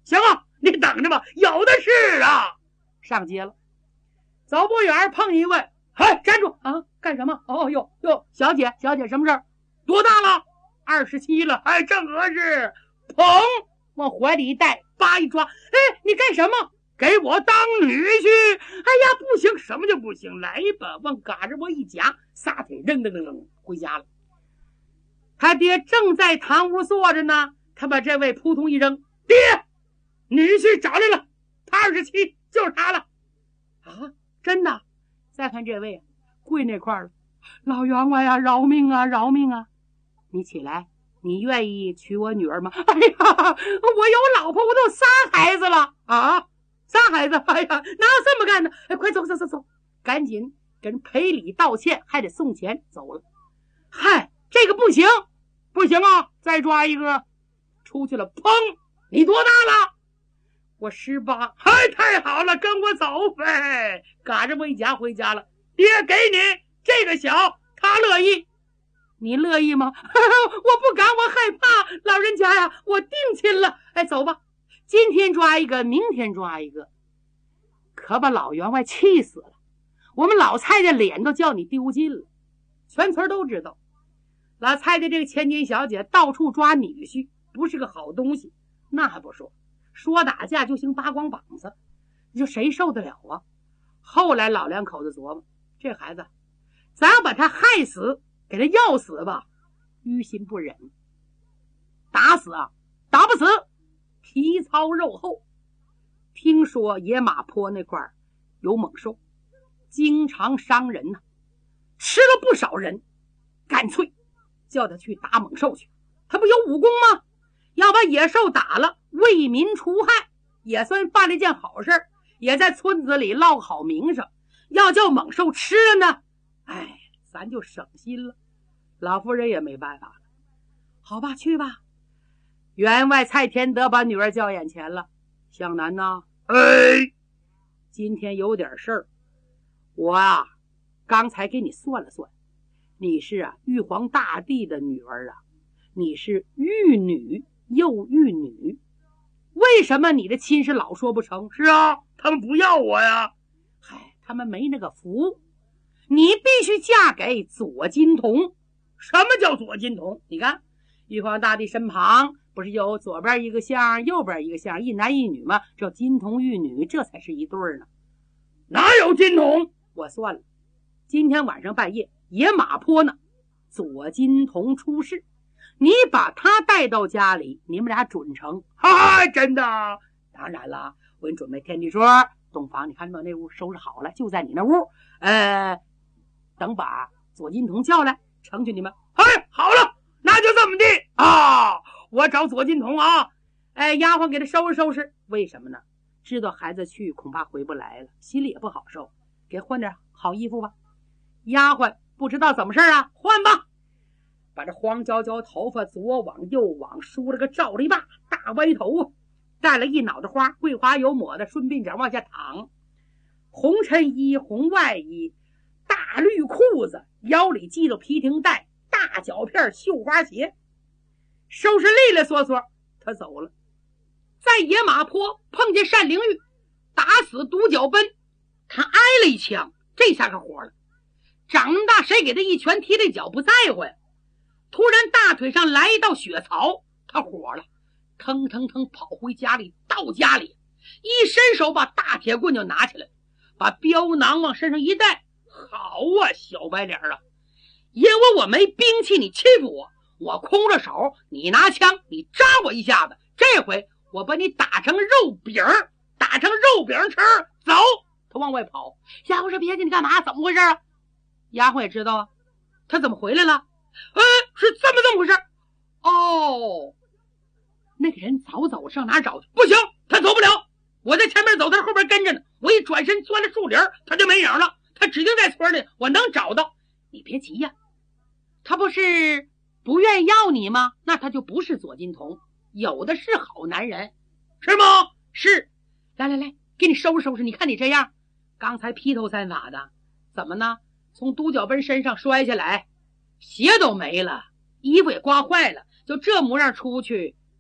行啊，你等着吧，有的是啊。上街了，走不远碰一位，哎，站住啊！干什么？哦哟，小姐，什么事儿？多大了？27了，哎，正合适。砰，往怀里一带，叭一抓，哎，你干什么？给我当女婿！哎呀，不行，什么就不行？来吧，往嘎着我一夹，撒腿扔回家了。他爹正在堂屋坐着呢，他把这位扑通一扔，爹，女婿找来了，他27，就是他了。啊，真的？再看这位，跪那块了，老员外呀，饶命啊，饶命啊！你起来，你愿意娶我女儿吗？哎呀，我有老婆，我都有3孩子了啊！3孩子，哎呀，哪有这么干的？哎，快走，赶紧跟赔礼道歉，还得送钱，走了。嗨，这个不行啊！再抓一个，出去了，砰！你多大了？我18。嗨，太好了，跟我走呗！嘎着我一夹回家了。爹给你这个小，他乐意。你乐意吗？我不敢，我害怕。老人家呀，我定亲了。哎，走吧，今天抓一个，明天抓一个，可把老员外气死了。我们老蔡的脸都叫你丢尽了，全村都知道。老蔡的这个千金小姐到处抓女婿，不是个好东西。那还不说，说打架就行扒光膀子，你说谁受得了啊？后来老两口子琢磨，这孩子咱把他害死，给他要死吧，于心不忍。打死啊，打不死，皮糙肉厚。听说野马坡那块有猛兽，经常伤人呢，吃了不少人，干脆叫他去打猛兽去。他不有武功吗？要把野兽打了，为民除害，也算办了一件好事，也在村子里落好名声。要叫猛兽吃了呢，哎，咱就省心了。老夫人也没办法了，好吧，去吧。员外蔡天德把女儿叫眼前了，向南呐，哎，今天有点事儿。我啊，刚才给你算了算，你是玉皇大帝的女儿啊，你是玉女又玉女，为什么你的亲事老说不成？是啊，他们不要我呀。嗨，他们没那个福，你必须嫁给左金童。什么叫左金童？你看玉皇大帝身旁不是有左边一个像，右边一个像，一男一女吗？这金童玉女，这才是一对呢。哪有金童？我算了，今天晚上半夜野马坡呢，左金童出事，你把他带到家里，你们俩准成。哈，真的？当然了，我给你准备天地桌，洞房你看到那屋收拾好了，就在你那屋。等把左金童叫来，成全你们。哎，好了，那就这么地啊！我找左金童啊，丫鬟给他收拾收拾。为什么呢？知道孩子去恐怕回不来了，心里也不好受，给换点好衣服吧。丫鬟不知道怎么事啊，换吧。把这黄焦焦头发左往右往梳了个罩篱笆，大歪头，戴了一脑袋花，桂花油抹的，顺鬓角往下淌，红衬衣红外衣，大绿裤子，腰里系着皮停带，大脚片绣花鞋，收拾利利索索，他走了。在野马坡碰见单灵玉，打死独角奔，他挨了一枪，这下可火了，长那么大谁给他一拳踢这脚不在乎呀？突然大腿上来一道血槽，他火了，腾腾腾跑回家里，到家里一伸手把大铁棍就拿起来，把镖囊往身上一带。好啊，小白脸啊，因为我没兵器你欺负我，我空着手，你拿枪你扎我一下子，这回我把你打成肉饼，打成肉饼吃。走，他往外跑。丫鬟说别介，你干嘛？怎么回事啊？丫鬟也知道啊，他怎么回来了？是这么回事。哦，那个人早走，上哪找去？不行，他走不了，我在前面走，他后边跟着呢，我一转身钻了树林，他就没影了，他指定在村里，我能找到。你别急呀，他不是不愿意要你吗？那他就不是左金童，有的是好男人。是吗？是。来来来，给你收拾收拾，你看你这样，刚才披头散发的，怎么呢？从独角奔身上摔下来，鞋都没了，衣服也刮坏了，就这模样出去，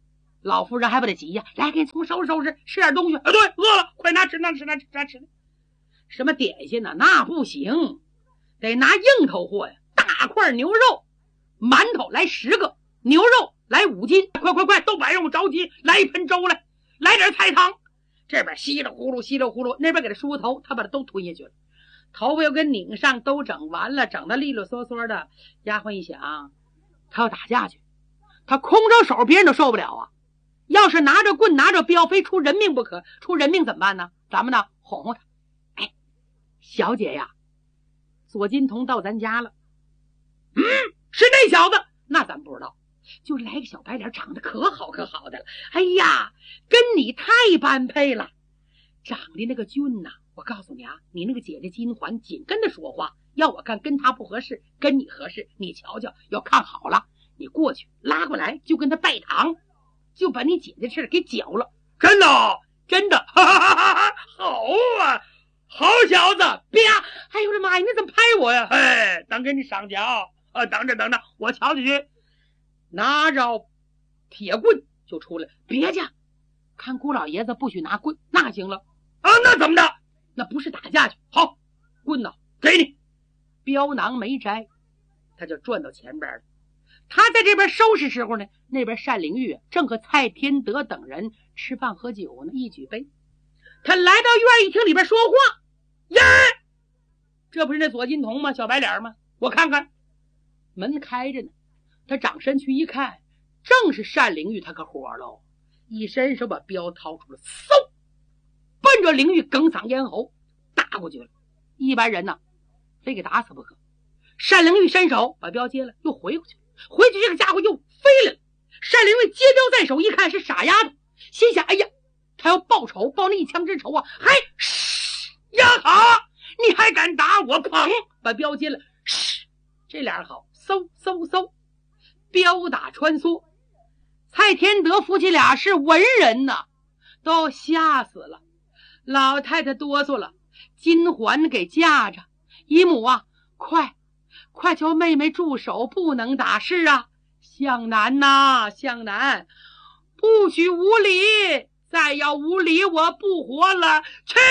老夫人还不得急呀，来给你从收拾收拾，吃点东西。对，饿了，快拿吃。什么点心呢？那不行，得拿硬头货呀，大块牛肉，馒头来10个，牛肉来5斤，快，都摆上，我着急，来一盆粥来点菜汤。这边稀里呼噜，那边给他梳头，他把它都吞下去了，头发又跟拧上，都整完了，整得利利索索的。丫鬟一想，他要打架去，他空着手别人都受不了啊，要是拿着棍拿着镖，非出人命不可，出人命怎么办呢？咱们呢哄哄他。哎，小姐呀，左金童到咱家了。是那小子？那咱不知道，就来个小白脸，长得可好的了。哎呀，跟你太般配了，长得那个俊呐，我告诉你啊，你那个姐姐金环紧跟他说话，要我看跟他不合适，跟你合适，你瞧瞧，要看好了，你过去拉过来，就跟他拜堂，就把你姐姐事给搅了。真的，哈哈哈哈，好啊，好小子！啪！哎呦我的妈呀，你怎么拍我呀？哎，等给你上脚啊！等着，我瞧去。拿着铁棍就出来，别介，看姑老爷子不许拿棍，那行了啊？那怎么的？那不是打架去。好，棍呢给你，镖囊没摘，他就转到前边了。他在这边收拾时候呢，那边单灵玉正和蔡天德等人吃饭喝酒呢，一举杯。他来到院一厅里边说话，呀，这不是那左金童吗？小白脸吗？我看看，门开着呢。他长身去一看，正是单灵玉，他可火喽！一伸手把镖掏出了，嗖，奔着灵玉哽嗓咽喉打过去了。一般人呢，非给打死不可。单灵玉伸手把镖接了，又回过去，这个家伙又飞来了。单灵玉接镖在手，一看是傻丫头，心想：哎呀，他要报仇，报那一枪之仇啊！呀好，你还敢打我？砰！把镖接了，这俩好，嗖，镖打穿梭。蔡天德夫妻俩是文人呐，都吓死了。老太太哆嗦了，金环给架着，姨母啊，快叫妹妹住手，不能打。是啊，向南呐，向南，不许无礼，再要无礼我不活了。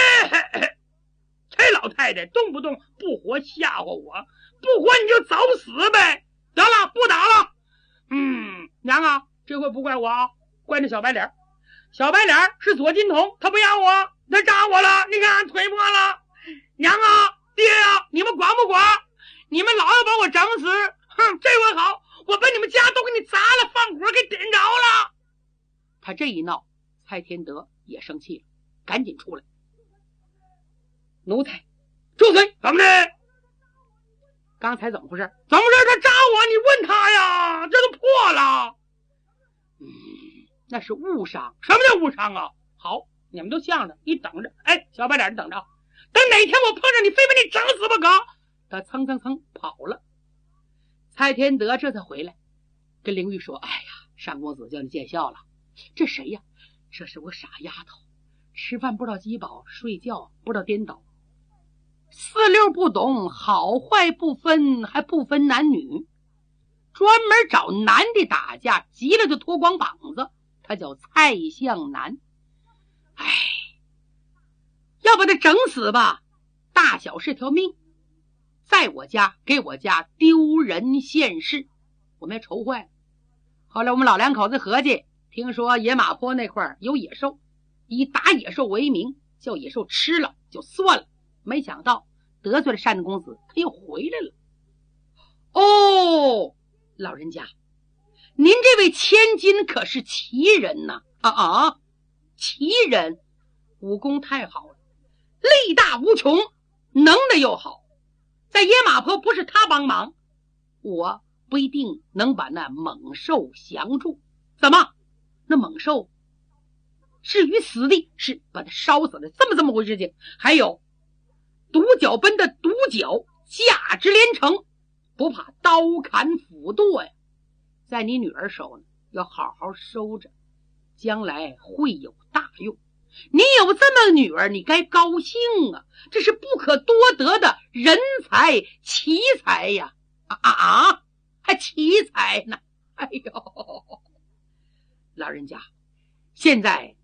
这老太太动不动不活吓唬我，不活你就早死呗。得了，不打了。娘啊，这回不怪我啊，怪那小白脸。小白脸是左金童，他不要我，他扎我了，你看腿破了。娘啊，爹啊，你们管不管？你们老要把我整死。这回好，我把你们家都给你砸了，放火给点着了。他这一闹，蔡天德也生气了，赶紧出来。奴才，住嘴！怎么的？刚才怎么回事？他扎我，你问他呀，这都破了。那是误伤。什么叫误伤啊？好，你们都向着，你等着。哎，小白脸，你等着，等哪天我碰上你，非把你整死不可。他蹭跑了。蔡天德这才回来，跟灵玉说：哎呀，单公子叫你见笑了。这谁呀？这是我傻丫头，吃饭不知道饥饱，睡觉不知道颠倒，四六不懂，好坏不分，还不分男女，专门找男的打架，急了就脱光膀子。他叫蔡向南。哎，要把他整死吧，大小是条命，在我家给我家丢人现世，我们也愁坏了。后来我们老两口子合计，听说野马坡那块有野兽，以打野兽为名，叫野兽吃了就算了，没想到得罪了单公子，他又回来了。哦，老人家，您这位千金可是奇人呐！奇人，武功太好了，力大无穷，能的又好。在野马坡不是他帮忙，我不一定能把那猛兽降住。怎么？那猛兽置于死地，是把它烧死的，这么回事情。还有独角奔的独角，价值连城，不怕刀砍斧剁呀。在你女儿手呢，要好好收着，将来会有大用。你有这么个女儿，你该高兴啊，这是不可多得的人才奇才呀！还奇才呢！哎呦，老人家， 现在